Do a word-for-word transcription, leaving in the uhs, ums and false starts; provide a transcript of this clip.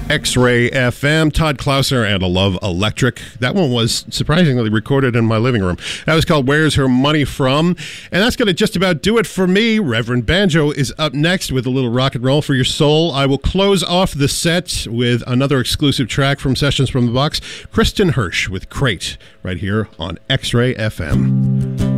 X-Ray F M, Todd Clouser and A Love Electric. That one was surprisingly recorded in my living room. That was called Where's Her Money From? And that's going to just about do it for me. Reverend Banjo is up next with a little rock and roll for your soul. I will close off the set with another exclusive track from Sessions from the Box, Kristen Hirsch with Crate, right here on X-Ray F M.